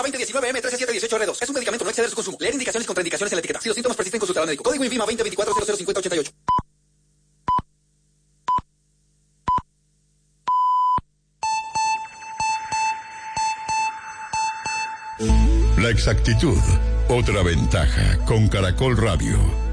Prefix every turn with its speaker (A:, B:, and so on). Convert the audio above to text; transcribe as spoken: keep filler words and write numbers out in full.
A: veinte diecinueve M trece siete dieciocho R dos. Es un medicamento, no exceder su consumo. Leer indicaciones y contraindicaciones en la etiqueta. Si los síntomas persisten, consultar al médico. Código INVIMA veinte veinticuatro cero cero cincuenta ochenta y ocho.
B: La exactitud, otra ventaja con Caracol Radio.